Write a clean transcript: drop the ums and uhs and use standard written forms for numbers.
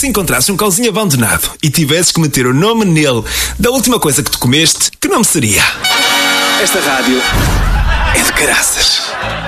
encontrasses um cãozinho abandonado e tivesses que meter o nome nele da última coisa que tu comeste, que nome seria? Esta rádio é de caraças.